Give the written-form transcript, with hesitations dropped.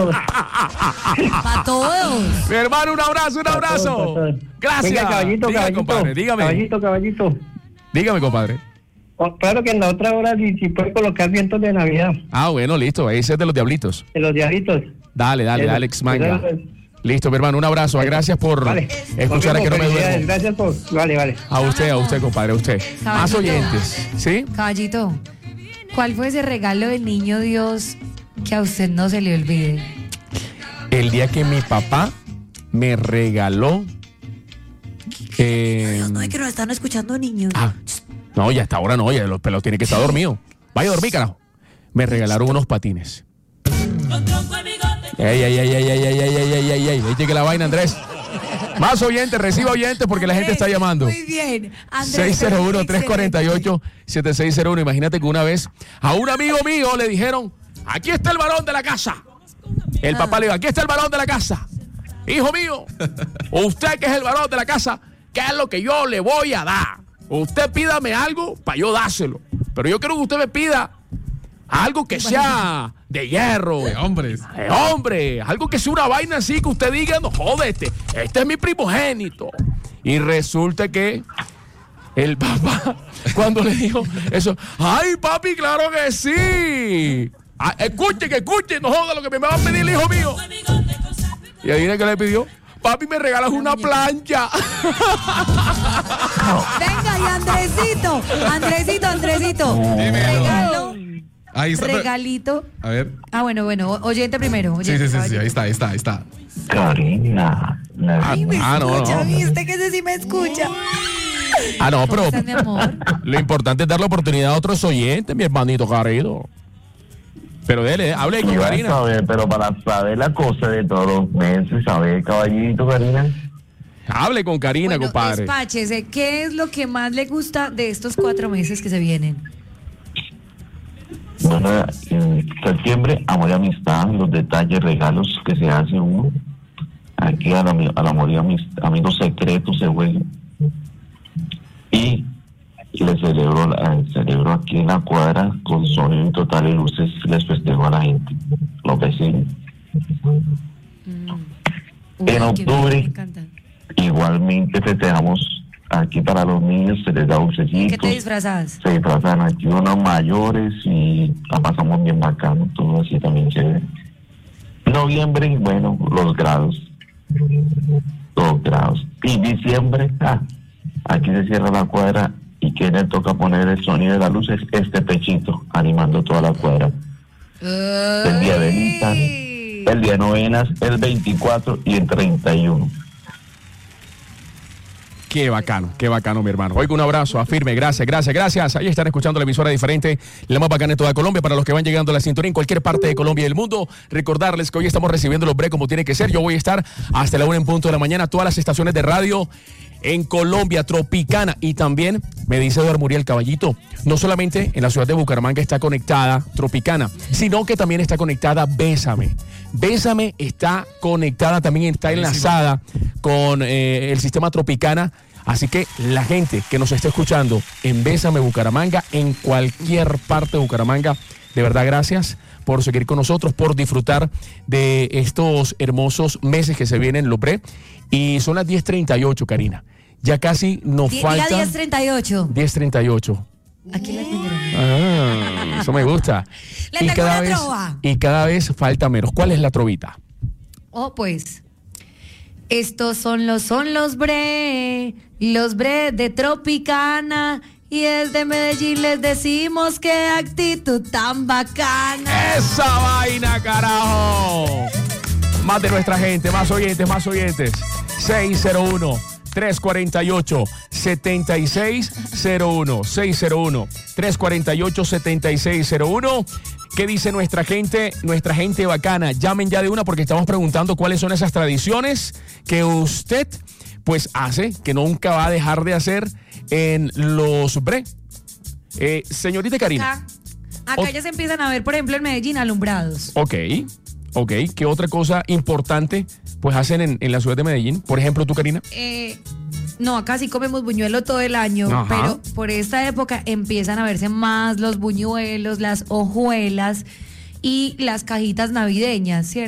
todos. Para todos. Mi hermano, un abrazo, un abrazo. Pa' todos. Gracias. Venga, caballito, Diga, caballito. compadre, dígame. Caballito. Dígame, compadre. Claro que en la otra hora si puede colocar vientos de Navidad. Ah, bueno, listo. Ese es de los diablitos. De los diablitos. Dale, Alex Manga. Listo, mi hermano, un abrazo. Gracias por escuchar a Que No Me Duermo. Gracias por... Vale. A usted, compadre, a usted. Más oyentes, ¿sí? Caballito, ¿cuál fue ese regalo del niño Dios que a usted no se le olvide? El día que mi papá me regaló... No, es que nos están escuchando niños. No, ya hasta ahora no, ya los pelos tiene que estar dormido. Vaya a dormir, carajo. Me regalaron unos patines. Ey. Viste que la vaina, Andrés. Más oyentes, reciba oyentes porque la gente está llamando. Muy bien. Andrés, 601-348-7601. Imagínate que una vez a un amigo mío le dijeron, aquí está el varón de la casa. El papá le dijo, aquí está el varón de la casa. Hijo mío, usted que es el varón de la casa, ¿qué es lo que yo le voy a dar? Usted pídame algo para yo dárselo. Pero yo quiero que usted me pida algo que sea de hierro. De hombres. Hombre, algo que sea una vaina así que usted diga, no jode, este es mi primogénito. Y resulta que el papá, cuando le dijo eso, ay papi, claro que sí. Escuchen, no joda lo que me va a pedir el hijo mío. Y adivina qué le pidió. Papi, me regalas una plancha. Venga, y Andresito. Regalo. Ahí está. Regalito. A ver. Bueno, oyente primero. Sí, ahí está. Karina. Ay, me escucha, no. ¿viste que ese sí me escucha? No, pero ¿Cómo estás, mi amor? lo importante es dar la oportunidad a otros oyentes, mi hermanito querido. Pero dele, hable con Karina. Pero para saber la cosa de todos los meses, saber, caballito, Karina. Hable con Karina, compadre. Despáchese, ¿qué es lo que más le gusta de estos 4 meses que se vienen? Bueno, en septiembre, amor y amistad, los detalles, regalos que se hacen uno. Aquí al amor y amigos secretos se juegan. Y le celebro aquí en la cuadra con sonido total y luces, les festejo a la gente, los vecinos. En octubre, igualmente festejamos aquí para los niños, se les da dulcecitos. ¿Qué te disfrazas? Se disfrazan aquí unos mayores y la pasamos bien bacano, todo así también chévere. Noviembre, bueno, los grados. Y diciembre, aquí se cierra la cuadra. ¿Y quién le toca poner el sonido de las luces? Este pechito, animando toda la cuadra. El día de velitas, el día de novenas, el 24 y el 31. Qué bacano, mi hermano. Oiga, un abrazo, afirme, gracias. Ahí están escuchando la emisora diferente, la más bacana de toda Colombia. Para los que van llegando a la sintonía en cualquier parte de Colombia y del mundo, recordarles que hoy estamos recibiendo los breaks como tiene que ser. Yo voy a estar hasta la 1 en punto de la mañana, todas las estaciones de radio en Colombia, Tropicana. Y también, me dice Eduardo Muriel Caballito, no solamente en la ciudad de Bucaramanga está conectada Tropicana, sino que también está conectada Bésame. Bésame está conectada, también está enlazada con el sistema Tropicana. Así que la gente que nos está escuchando en Bésame Bucaramanga, en cualquier parte de Bucaramanga, de verdad gracias por seguir con nosotros, por disfrutar de estos hermosos meses que se vienen, lo pre. Y son las 10:38, Karina. Ya casi nos falta. Diga 10:38. 10:38. Aquí la tendremos. Eso me gusta. Le tengo una trova. Y cada vez falta menos. ¿Cuál es la trovita? Pues. Estos son los bre de Tropicana. Y desde Medellín les decimos qué actitud tan bacana. ¡Esa vaina, carajo! Más de nuestra gente, más oyentes. 601-348-7601. 601-348-7601. ¿Qué dice nuestra gente? Nuestra gente bacana. Llamen ya de una porque estamos preguntando cuáles son esas tradiciones que usted pues hace, que nunca va a dejar de hacer en los bre. Señorita Karina. Acá ya se empiezan a ver, por ejemplo, en Medellín, alumbrados. Ok. ¿Qué otra cosa importante pues hacen en la ciudad de Medellín? Por ejemplo, tú, Karina. No, acá sí comemos buñuelo todo el año. Ajá. Pero por esta época empiezan a verse más los buñuelos, las hojuelas y las cajitas navideñas, ¿cierto?